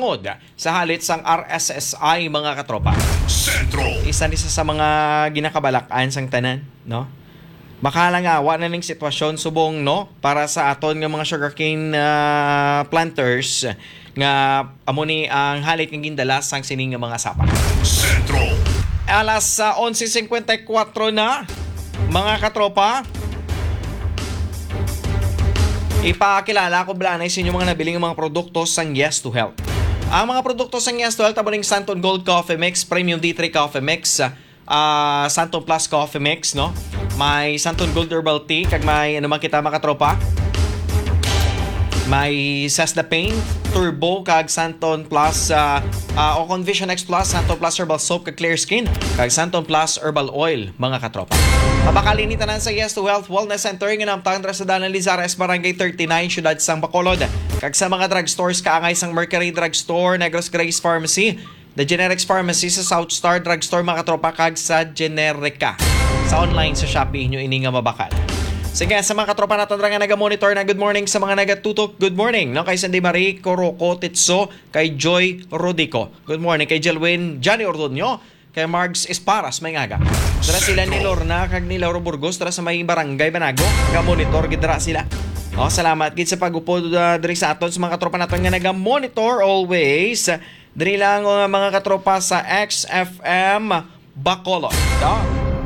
bangod sa halit sang RSSI mga katropa. Sentro. Isa sa mga ginakabalakan sang tanan, no? Makalangawa na ning sitwasyon subong, no, para sa aton nga mga sugarcane planters nga amo ni ang halit nga gindala sang sining nga mga sapa. Sentro. Alas 11:54 na mga katropa. Ipakilala ko blanay sa inyo mga nabiling mga produkto sang Yes to Health. Ang mga produkto sang Yes to Health amo ning Santon Gold Coffee Mix, Premium D3 Coffee Mix, Santon Plus Coffee Mix, no? May Santon Gold Herbal Tea, kag may ano man kita mga katropa. May Sesda Paint, Turbo, kag Santon Plus o Convision X Plus, Santon Plus Herbal Soap, kag Clear Skin, kag Santon Plus Herbal Oil, mga katropa. Mabakalini tanan sa Yes to Health Wellness Center nga namtang sa Dalan Lizares, Barangay 39, Syudad sang Bacolod. Kag sa mga drugstores kaangay sang Mercury Drugstore, Negros Grace Pharmacy, The Generics Pharmacy sa South Star Drugstore mga katropa, kag sa Generica. Sa online sa Shopee nyo ini nga mabakal. Sige, sa mga katropa natin nga naga-monitor na good morning sa mga nagatutok. Good morning, no? Kay Sandy Marie Coroco Titso, kay Joy Rodico. Good morning kay Jelwin Johnny Ordonio, kay Margs Esparas may ngaga. Dara sila ni Lorna kag ni Lauro Burgos dara sa may barangay Banago. Ga-monitor gidra sila. Oh, salamat gid sa pag-upod diri sa aton sa mga katropa natin nga naga-monitor always. Diri lang mga katropa sa XFM Bacolod.